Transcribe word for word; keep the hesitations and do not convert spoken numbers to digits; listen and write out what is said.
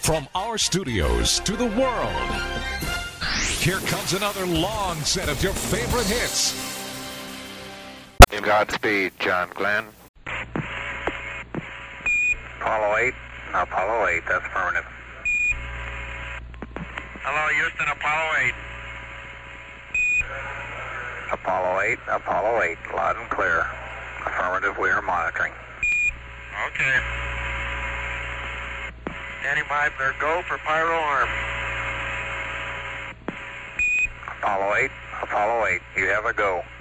From our studios to the world, here comes another long set of your favorite hits. Godspeed, John Glenn. Apollo eight, Apollo eight, that's affirmative. Hello, Houston, Apollo eight. Apollo eight, Apollo eight, loud and clear. Affirmative, we are monitoring. Okay. Standing by for go for pyro arm. Apollo eight, Apollo eight, you have a go.